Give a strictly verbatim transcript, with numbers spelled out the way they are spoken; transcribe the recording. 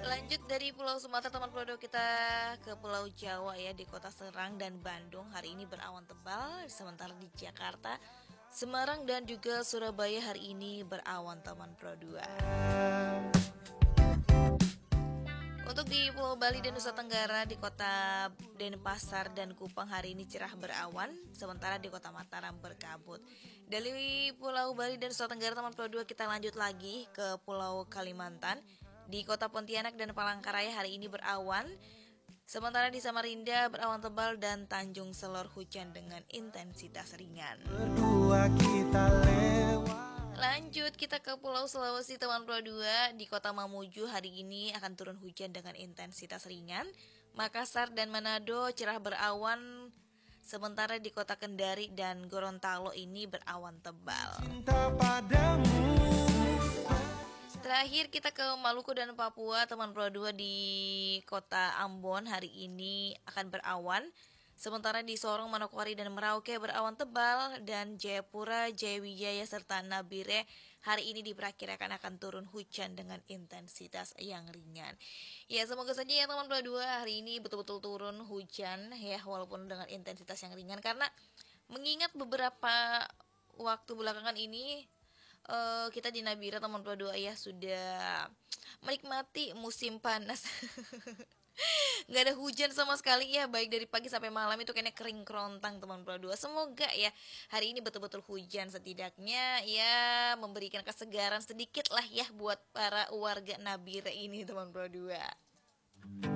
Lanjut dari Pulau Sumatera teman Prodo kita ke Pulau Jawa ya, di kota Serang dan Bandung hari ini berawan tebal, sementara di Jakarta, Semarang dan juga Surabaya hari ini berawan teman Pro dua. Untuk di Pulau Bali dan Nusa Tenggara, di kota Denpasar dan Kupang hari ini cerah berawan, sementara di kota Mataram berkabut. Dari Pulau Bali dan Nusa Tenggara teman Pro dua kita lanjut lagi ke Pulau Kalimantan. Di kota Pontianak dan Palangkaraya hari ini berawan, sementara di Samarinda berawan tebal dan Tanjung Selor hujan dengan intensitas ringan. Berdua kita lewat. Lanjut kita ke Pulau Sulawesi teman Pro dua. Di kota Mamuju hari ini akan turun hujan dengan intensitas ringan. Makassar dan Manado cerah berawan, sementara di kota Kendari dan Gorontalo ini berawan tebal. Cinta padamu. Terakhir kita ke Maluku dan Papua teman Pro dua. Di kota Ambon hari ini akan berawan, sementara di Sorong, Manokwari dan Merauke berawan tebal, dan Jayapura, Jayawijaya serta Nabire hari ini diperkirakan akan turun hujan dengan intensitas yang ringan. Ya, semoga saja ya teman Pro dua hari ini betul-betul turun hujan ya, walaupun dengan intensitas yang ringan, karena mengingat beberapa waktu belakangan ini Uh, kita di Nabire teman Pro dua ya sudah menikmati musim panas. Gak ada hujan sama sekali ya, baik dari pagi sampai malam itu kayaknya kering kerontang teman Pro dua. Semoga ya hari ini betul-betul hujan, setidaknya ya memberikan kesegaran sedikit lah ya buat para warga Nabire ini teman Pro dua.